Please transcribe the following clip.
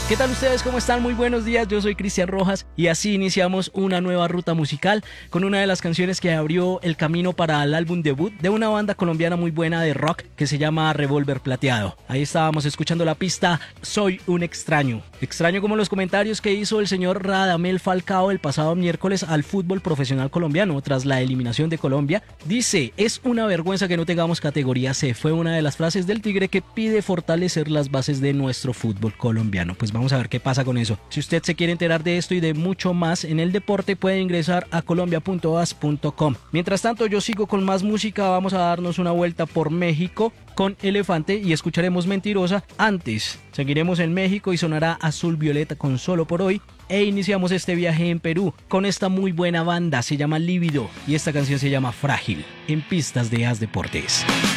¿Qué tal ustedes? ¿Cómo están? Muy buenos días, yo soy Cristian Rojas y así iniciamos una nueva ruta musical con una de las canciones que abrió el camino para el álbum debut de una banda colombiana muy buena de rock que se llama Revólver Plateado. Ahí estábamos escuchando la pista Soy un extraño. Extraño como los comentarios que hizo el señor Radamel Falcao el pasado miércoles al fútbol profesional colombiano tras la eliminación de Colombia. Dice, es una vergüenza que no tengamos categoría C. Fue una de las frases del Tigre que pide fortalecer las bases de nuestro fútbol colombiano. Pues vamos a ver qué pasa con eso. Si usted se quiere enterar de esto y de mucho más en el deporte, puede ingresar a colombia.as.com. Mientras tanto, yo sigo con más música. Vamos a darnos una vuelta por México con Elefante y escucharemos Mentirosa. Antes, seguiremos en México y sonará Azul Violeta con Solo por Hoy. E iniciamos este viaje en Perú con esta muy buena banda, se llama Lívido y esta canción se llama Frágil, en pistas de As Deportes.